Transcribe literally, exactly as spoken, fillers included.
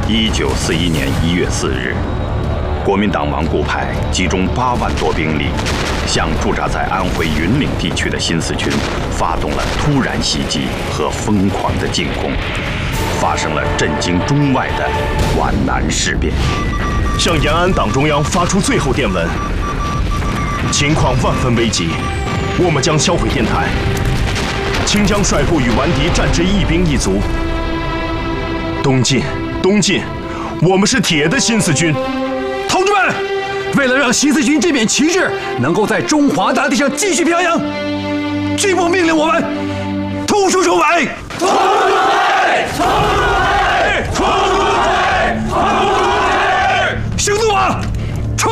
一九四一年一月四日，国民党顽固派集中八万多兵力，向驻扎在安徽云岭地区的新四军发动了突然袭击和疯狂的进攻，发生了震惊中外的皖南事变。 向延安党中央发出最后电文，情况万分危急，我们将销毁电台，请将率部与顽敌战至一兵一卒。东进，东进，我们是铁的新四军。 同志们，为了让新四军这面旗帜能够在中华大地上继续飘扬，军部命令我们突出重围。 突出重围，突出